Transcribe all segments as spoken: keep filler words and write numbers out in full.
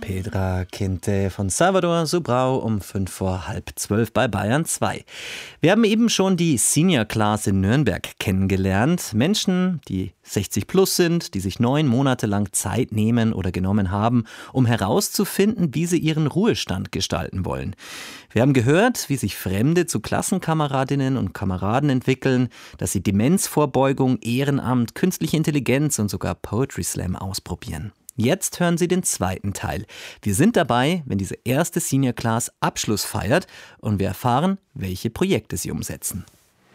Pedra Quinte von Salvador Sobral um fünf vor halb zwölf bei Bayern zwei. Wir haben eben schon die Senior Class in Nürnberg kennengelernt. Menschen, die sechzig plus sind, die sich neun Monate lang Zeit nehmen oder genommen haben, um herauszufinden, wie sie ihren Ruhestand gestalten wollen. Wir haben gehört, wie sich Fremde zu Klassenkameradinnen und Kameraden entwickeln, dass sie Demenzvorbeugung, Ehrenamt, künstliche Intelligenz und sogar Poetry Slam ausprobieren. Jetzt hören Sie den zweiten Teil. Wir sind dabei, wenn diese erste Senior Class Abschluss feiert, und wir erfahren, welche Projekte sie umsetzen.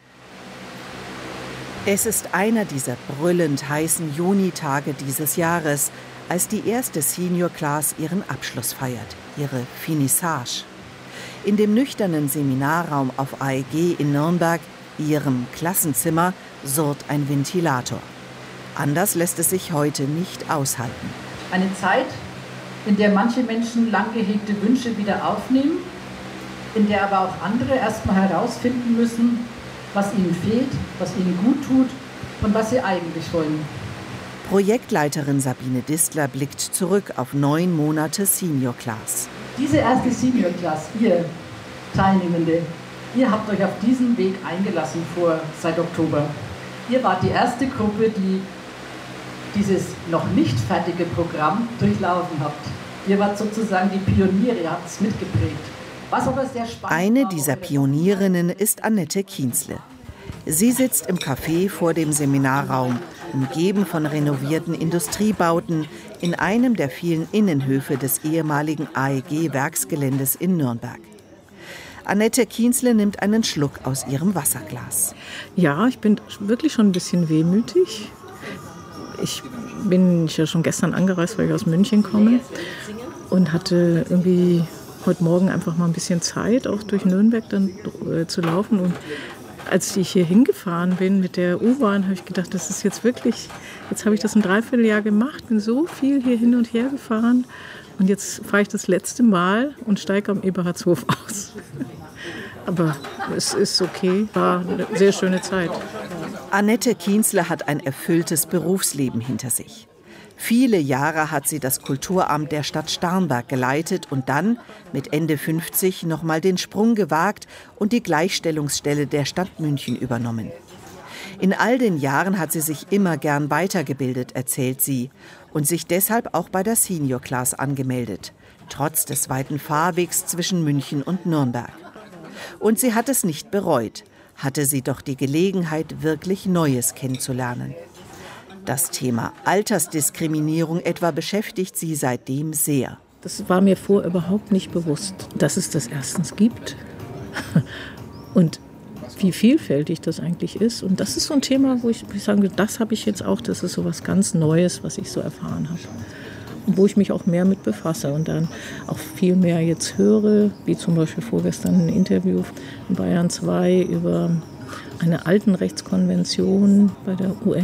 Es ist einer dieser brüllend heißen Junitage dieses Jahres, als die erste Senior Class ihren Abschluss feiert, ihre Finissage. In dem nüchternen Seminarraum auf A E G in Nürnberg, ihrem Klassenzimmer, surrt ein Ventilator. Anders lässt es sich heute nicht aushalten. Eine Zeit, in der manche Menschen lang gehegte Wünsche wieder aufnehmen, in der aber auch andere erst mal herausfinden müssen, was ihnen fehlt, was ihnen gut tut und was sie eigentlich wollen. Projektleiterin Sabine Distler blickt zurück auf neun Monate Senior Class. Diese erste Senior Class, ihr Teilnehmende, ihr habt euch auf diesen Weg eingelassen vor seit Oktober. Ihr wart die erste Gruppe, die dieses noch nicht fertige Programm durchlaufen habt. Ihr wart sozusagen die Pioniere, ihr habt es mitgeprägt. Was aber sehr spannend Eine war, dieser Pionierinnen ist Annette Kienzle. Sie sitzt im Café vor dem Seminarraum, umgeben von renovierten Industriebauten, in einem der vielen Innenhöfe des ehemaligen A E G-Werksgeländes in Nürnberg. Annette Kienzle nimmt einen Schluck aus ihrem Wasserglas. Ja, ich bin wirklich schon ein bisschen wehmütig. Ich bin ja schon gestern angereist, weil ich aus München komme und hatte irgendwie heute Morgen einfach mal ein bisschen Zeit, auch durch Nürnberg dann äh, zu laufen. Und als ich hier hingefahren bin mit der U-Bahn, habe ich gedacht, das ist jetzt wirklich, jetzt habe ich das ein Dreivierteljahr gemacht, bin so viel hier hin und her gefahren und jetzt fahre ich das letzte Mal und steige am Eberhardshof aus. Aber es ist okay, war eine sehr schöne Zeit. Annette Kienzle hat ein erfülltes Berufsleben hinter sich. Viele Jahre hat sie das Kulturamt der Stadt Starnberg geleitet und dann mit Ende fünfzig noch mal den Sprung gewagt und die Gleichstellungsstelle der Stadt München übernommen. In all den Jahren hat sie sich immer gern weitergebildet, erzählt sie, und sich deshalb auch bei der Senior Class angemeldet, trotz des weiten Fahrwegs zwischen München und Nürnberg. Und sie hat es nicht bereut, hatte sie doch die Gelegenheit, wirklich Neues kennenzulernen. Das Thema Altersdiskriminierung etwa beschäftigt sie seitdem sehr. Das war mir vorher überhaupt nicht bewusst, dass es das erstens gibt und wie vielfältig das eigentlich ist. Und das ist so ein Thema, wo ich, wo ich sagen würde, das habe ich jetzt auch, das ist so was ganz Neues, was ich so erfahren habe. Und wo ich mich auch mehr mit befasse und dann auch viel mehr jetzt höre, wie zum Beispiel vorgestern ein Interview in Bayern zwei über eine Altenrechtskonvention bei der U N.